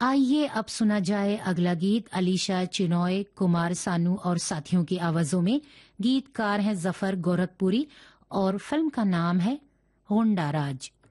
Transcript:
आइए अब सुना जाए अगला गीत। अलीशा चिनॉय, कुमार सानू और साथियों की आवाजों में। गीतकार हैं जफर गोरखपुरी और फिल्म का नाम है होंडा राज।